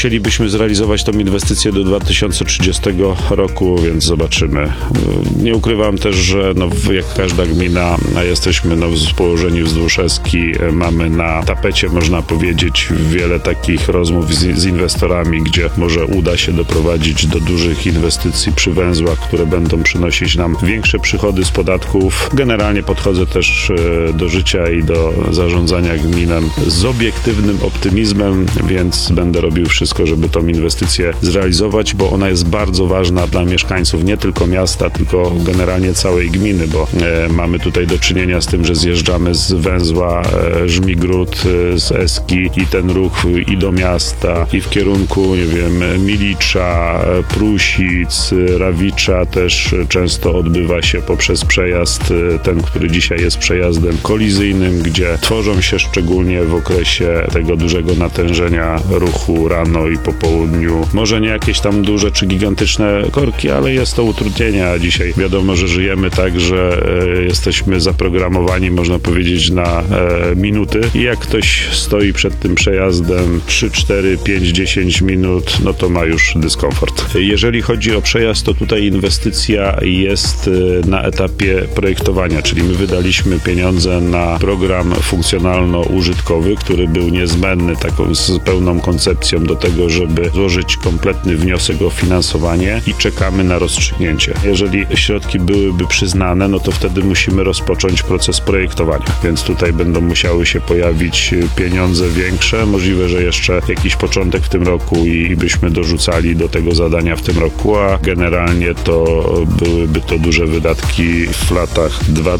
Chcielibyśmy zrealizować tą inwestycję do 2030 roku, więc zobaczymy. Nie ukrywam też, że jak każda gmina, a jesteśmy położeni wzdłuż Eski, mamy na tapecie, można powiedzieć, wiele takich rozmów z inwestorami, gdzie może uda się doprowadzić do dużych inwestycji przy węzłach, które będą przynosić nam większe przychody z podatków. Generalnie podchodzę też do życia i do zarządzania gminą z obiektywnym optymizmem, więc będę robił wszystko, żeby tą inwestycję zrealizować, bo ona jest bardzo ważna dla mieszkańców nie tylko miasta, tylko generalnie całej gminy, bo mamy tutaj do czynienia z tym, że zjeżdżamy z węzła Żmigród, z Eski i ten ruch i do miasta, i w kierunku, Milicza, Prusic, Rawicza też często odbywa się poprzez przejazd, ten, który dzisiaj jest przejazdem kolizyjnym, gdzie tworzą się szczególnie w okresie tego dużego natężenia ruchu rano i po południu. Może nie jakieś tam duże czy gigantyczne korki, ale jest to utrudnienie, a dzisiaj wiadomo, że żyjemy tak, że jesteśmy zaprogramowani, można powiedzieć, na minuty i jak ktoś stoi przed tym przejazdem 3, 4, 5, 10 minut, no to ma już dyskomfort. Jeżeli chodzi o przejazd, to tutaj inwestycja jest na etapie projektowania, czyli my wydaliśmy pieniądze na program funkcjonalno-użytkowy, który był niezbędny taką z pełną koncepcją do tego, żeby złożyć kompletny wniosek o finansowanie i czekamy na rozstrzygnięcie. Jeżeli środki byłyby przyznane, no to wtedy musimy rozpocząć proces projektowania, więc tutaj będą musiały się pojawić pieniądze większe. Możliwe, że jeszcze jakiś początek w tym roku i byśmy dorzucali do tego zadania w tym roku, a generalnie to byłyby to duże wydatki w latach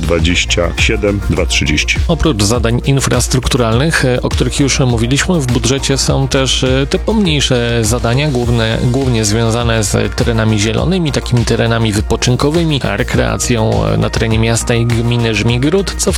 2027-2030. Oprócz zadań infrastrukturalnych, o których już mówiliśmy, w budżecie są też te pomniejsze zadania, głównie związane z terenami zielonymi, takimi terenami wypoczynkowymi, rekreacją na terenie miasta i gminy Żmigród. Co w